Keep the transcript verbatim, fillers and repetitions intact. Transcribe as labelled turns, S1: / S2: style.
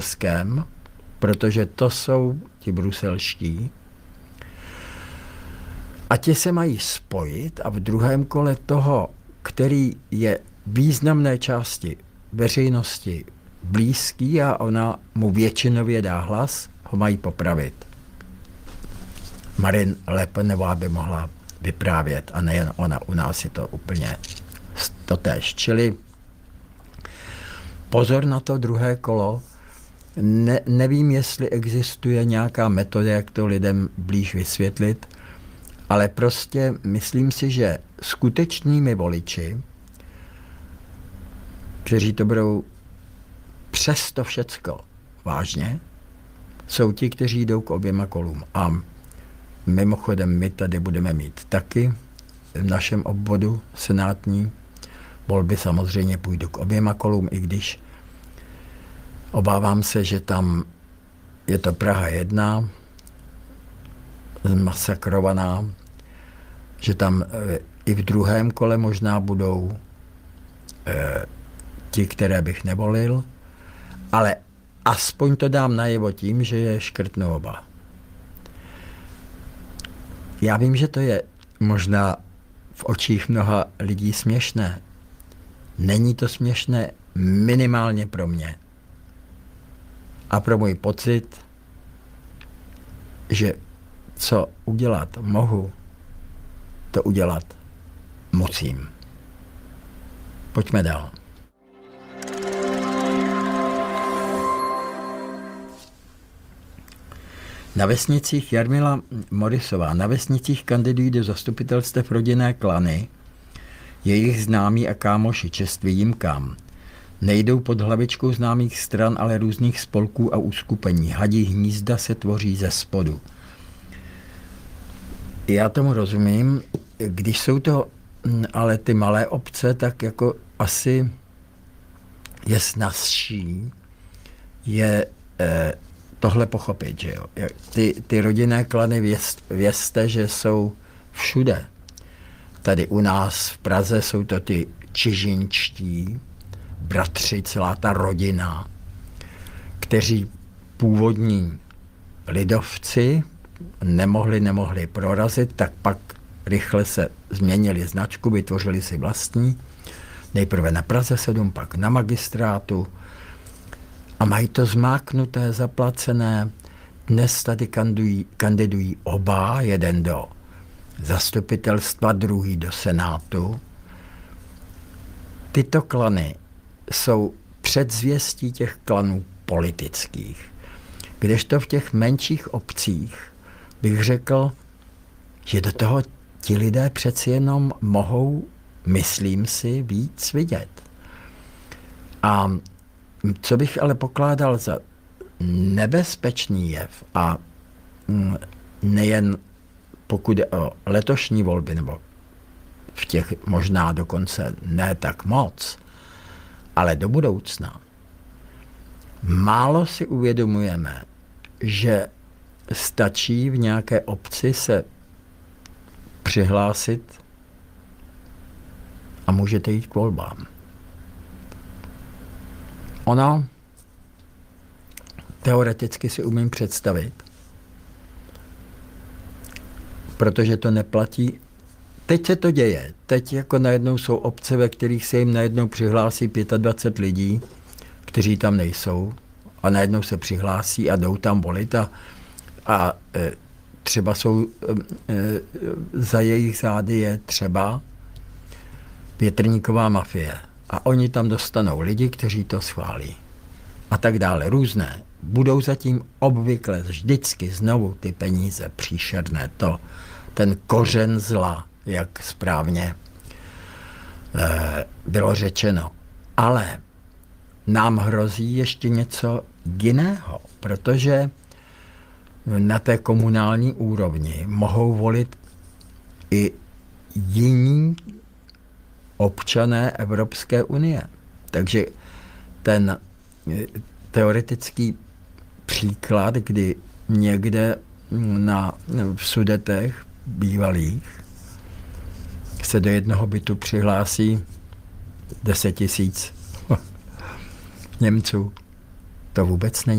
S1: bruselském, protože to jsou ti bruselští. A ti se mají spojit a v druhém kole toho, který je významné části veřejnosti blízký a ona mu většinově dá hlas, ho mají popravit. Marine Le Penová by mohla vyprávět a nejen ona, u nás je to úplně totéž. Čili pozor na to druhé kolo. Ne, nevím, jestli existuje nějaká metoda, jak to lidem blíž vysvětlit, ale prostě myslím si, že skutečnými voliči, kteří to budou přes to všecko vážně, jsou ti, kteří jdou k oběma kolům. A mimochodem my tady budeme mít taky v našem obvodu senátní volby, samozřejmě půjdu k oběma kolům, i když obávám se, že tam je to Praha jedna, zmasakrovaná, že tam e, i v druhém kole možná budou e, ti, které bych nevolil, ale aspoň to dám najevo tím, že je škrtnu oba. Já vím, že to je možná v očích mnoha lidí směšné. Není to směšné minimálně pro mě. A pro můj pocit, že co udělat mohu, to udělat musím. Pojďme dál. Na vesnicích Jarmila Morisová, na vesnicích kandidují do zastupitelstev rodinné klany, jejich známí a kámoši, čest výjimkám. Nejdou pod hlavičkou známých stran, ale různých spolků a uskupení. Hadí hnízda se tvoří ze spodu. Já tomu rozumím, když jsou to ale ty malé obce, tak jako asi je snazší je eh, tohle pochopit, že jo. Ty, ty rodinné klany věst, vězte, že jsou všude. Tady u nás v Praze jsou to ty čižinčtí bratři, celá ta rodina, kteří původní lidovci nemohli, nemohli prorazit, tak pak rychle se změnili značku, vytvořili si vlastní. Nejprve na Praze sedm, pak na magistrátu. A mají to zmáknuté, zaplacené. Dnes tady kandidují, kandidují oba, jeden do zastupitelstva, druhý do senátu. Tyto klany jsou předzvěstí těch klanů politických. Kdežto v těch menších obcích bych řekl, že do toho ti lidé přeci jenom mohou, myslím si, víc vidět. A co bych ale pokládal za nebezpečný jev, a nejen pokud je o letošní volby, nebo v těch možná dokonce ne tak moc, ale do budoucna, málo si uvědomujeme, že stačí v nějaké obci se přihlásit a můžete jít k volbám. Ono, teoreticky si umím představit, protože to neplatí. Teď se to děje. Teď jako najednou jsou obce, ve kterých se jim najednou přihlásí dvacet pět lidí, kteří tam nejsou, a najednou se přihlásí a jdou tam volit a, a e, třeba jsou e, e, za jejich zády je třeba větrníková mafie. A oni tam dostanou lidi, kteří to schválí. A tak dále. Různé. Budou zatím obvykle vždycky znovu ty peníze příšerné. To, ten kořen zla, jak správně e, bylo řečeno. Ale nám hrozí ještě něco jiného, protože na té komunální úrovni mohou volit i jiní občané Evropské unie. Takže ten teoretický příklad, kdy někde na, v Sudetech bývalých se do jednoho bytu přihlásí deset tisíc Němců, to vůbec není